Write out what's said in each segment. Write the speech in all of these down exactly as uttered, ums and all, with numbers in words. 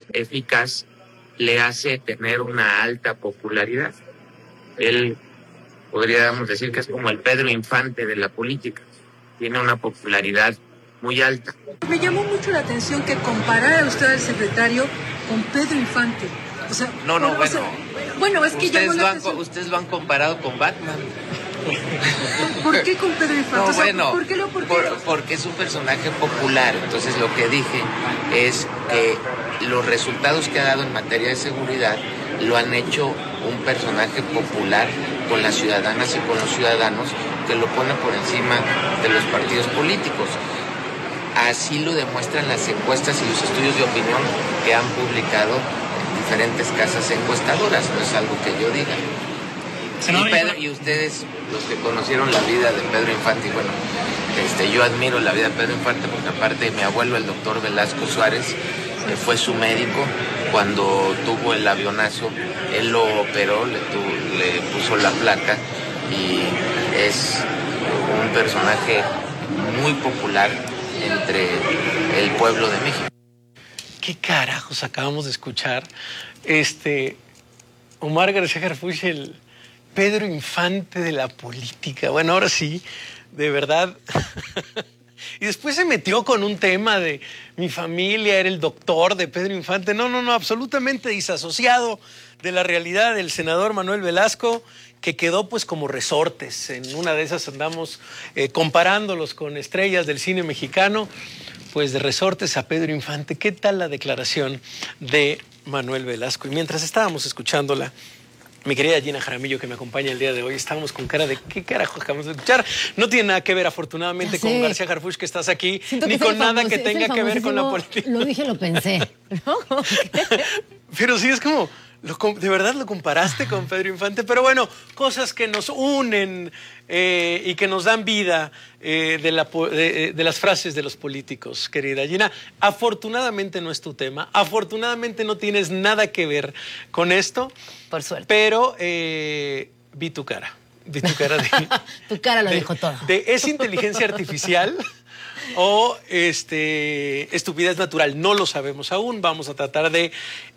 eficaz le hace tener una alta popularidad. Él, podríamos decir que es como el Pedro Infante de la política, tiene una popularidad muy alta. Me llamó mucho la atención que comparara usted al secretario con Pedro Infante. O sea, no, no, o, bueno. O sea, bueno, es que ustedes, llamó lo la han, atención. ustedes lo han comparado con Batman. ¿Por qué con Pedro Infante? No, o sea, bueno, ¿por qué lo, por qué por, lo? porque es un personaje popular. Entonces lo que dije es que los resultados que ha dado en materia de seguridad lo han hecho un personaje popular con las ciudadanas y con los ciudadanos, que lo pone por encima de los partidos políticos. Así lo demuestran las encuestas y los estudios de opinión que han publicado en diferentes casas encuestadoras. No es algo que yo diga. Y, Pedro, y ustedes, los que conocieron la vida de Pedro Infante, y bueno, este, yo admiro la vida de Pedro Infante porque aparte mi abuelo, el doctor Velasco Suárez, eh, fue su médico cuando tuvo el avionazo. Él lo operó, le, tu, le puso la placa y es un personaje muy popular entre el pueblo de México. ¿Qué carajos acabamos de escuchar? Este, Omar García Harfuch, el Pedro Infante de la política. Bueno, ahora sí, de verdad. Y después se metió con un tema de mi familia era el doctor de Pedro Infante. No, no, no, absolutamente disasociado de la realidad del senador Manuel Velasco, que quedó pues como resortes. En una de esas andamos eh, comparándolos con estrellas del cine mexicano, pues de resortes a Pedro Infante. ¿Qué tal la declaración de Manuel Velasco? Y mientras estábamos escuchándola, mi querida Gina Jaramillo, que me acompaña el día de hoy, estábamos con cara de ¿qué carajo acabamos de escuchar? No tiene nada que ver, afortunadamente, con García Harfuch, que estás aquí, Siento ni que con nada famoso, que tenga que ver con la política. Lo dije, lo pensé. ¿No? Pero sí, es como, lo, de verdad lo comparaste con Pedro Infante, pero bueno, cosas que nos unen eh, y que nos dan vida eh, de, la, de, de las frases de los políticos, querida Gina. Afortunadamente no es tu tema, afortunadamente no tienes nada que ver con esto. Por suerte. Pero eh, vi tu cara, vi tu cara de... Tu cara lo de, dijo todo. De, ¿es inteligencia artificial o este, estupidez natural? No lo sabemos aún, vamos a tratar de,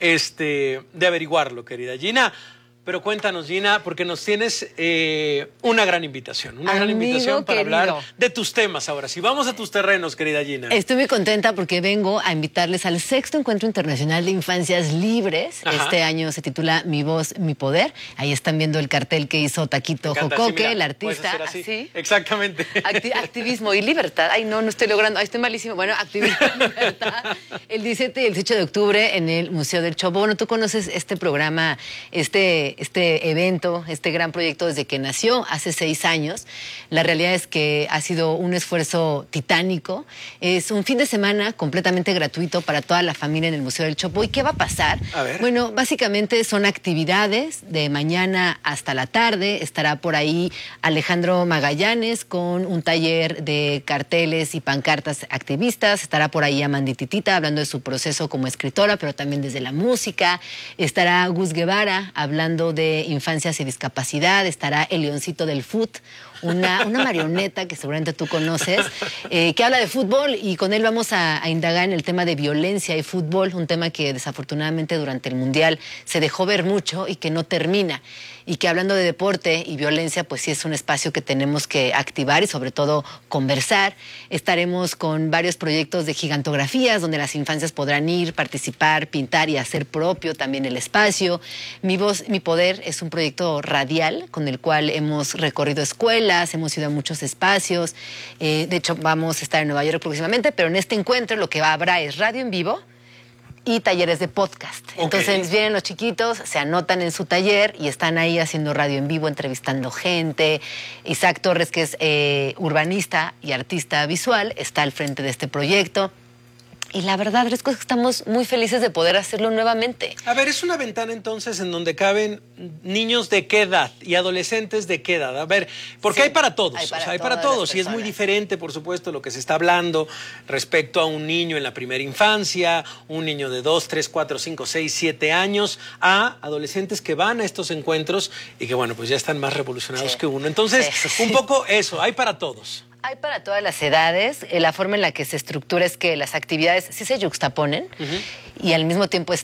este, de averiguarlo, querida Gina. Pero cuéntanos, Gina, porque nos tienes eh, una gran invitación, una Amigo gran invitación para querido. hablar de tus temas ahora. Si vamos a tus terrenos, querida Gina. Estoy muy contenta porque vengo a invitarles al sexto Encuentro Internacional de Infancias Libres. Ajá. Este año se titula Mi Voz, Mi Poder. Ahí están viendo el cartel que hizo Taquito Jocoque, sí, el artista. Así. ¿Así? Exactamente. Acti activismo y libertad. Ay, no, no estoy logrando. Ay, estoy malísimo. Bueno, activismo y libertad. El diecisiete y el dieciocho de octubre en el Museo del Chopo. Bueno, tú conoces este programa, este... este evento, este gran proyecto desde que nació hace seis años. La realidad es que ha sido un esfuerzo titánico. Es un fin de semana completamente gratuito para toda la familia en el Museo del Chopo. ¿Y qué va a pasar? A ver. Bueno, básicamente son actividades de mañana hasta la tarde. Estará por ahí Alejandro Magallanes con un taller de carteles y pancartas activistas. Estará por ahí Amandititita hablando de su proceso como escritora, pero también desde la música. Estará Gus Guevara hablando de infancias y discapacidad. Estará el Leoncito del Fut, una, una marioneta que seguramente tú conoces, eh, que habla de fútbol, y con él vamos a, a indagar en el tema de violencia y fútbol, un tema que desafortunadamente durante el Mundial se dejó ver mucho y que no termina. Y que hablando de deporte y violencia, pues sí es un espacio que tenemos que activar y sobre todo conversar. Estaremos con varios proyectos de gigantografías donde las infancias podrán ir, participar, pintar y hacer propio también el espacio. Mi Voz, Mi Poder es un proyecto radial con el cual hemos recorrido escuelas, hemos ido a muchos espacios. Eh, de hecho, vamos a estar en Nueva York próximamente, pero en este encuentro lo que habrá es radio en vivo y talleres de podcast. Okay. Entonces vienen los chiquitos, se anotan en su taller y están ahí haciendo radio en vivo, entrevistando gente. Isaac Torres, que es eh, urbanista y artista visual, está al frente de este proyecto. Y la verdad es que estamos muy felices de poder hacerlo nuevamente. A ver, es una ventana entonces en donde caben niños de qué edad y adolescentes de qué edad. A ver, porque sí, hay para todos, hay para, o sea, hay para todos. Y es muy diferente, por supuesto, lo que se está hablando respecto a un niño en la primera infancia, un niño de dos, tres, cuatro, cinco, seis, siete años, a adolescentes que van a estos encuentros y que, bueno, pues ya están más revolucionados sí. que uno. Entonces, sí, sí. un poco eso, hay para todos. Hay para todas las edades. La forma en la que se estructura es que las actividades sí se yuxtaponen uh-huh. y al mismo tiempo